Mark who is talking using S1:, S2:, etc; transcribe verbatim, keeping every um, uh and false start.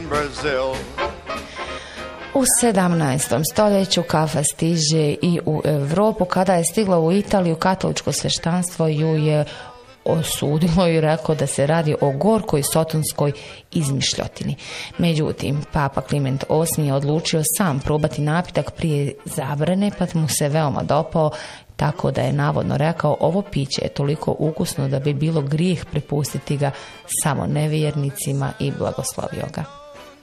S1: Brazil.
S2: U sedamnaestom stoljeću kafa stiže i u Europu. Kada je stigla u Italiju, katoličko sveštanstvo ju je osudilo i rekao da se radi o gorkoj sotonskoj izmišljotini. Međutim, Papa Kliment osmi je odlučio sam probati napitak prije zabrane, pa mu se veoma dopao, tako da je navodno rekao: ovo piće je toliko ukusno da bi bilo grijeh prepustiti ga samo nevjernicima, i blagoslovio ga.